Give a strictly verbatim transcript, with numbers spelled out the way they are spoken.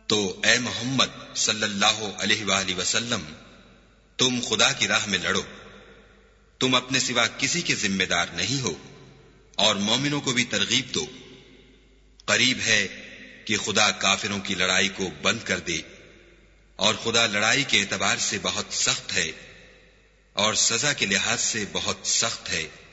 तो ए मोहम्मद सल्लल्लाहु अलैहि वसल्लम, तुम खुदा की राह में लड़ो, तुम अपने सिवा किसी के जिम्मेदार नहीं हो, और मोमिनों को भी तरगीब दो। करीब है कि खुदा काफिरों की लड़ाई को बंद कर दे, और खुदा लड़ाई के एतबार से बहुत सख्त है और सजा के लिहाज से बहुत सख्त है।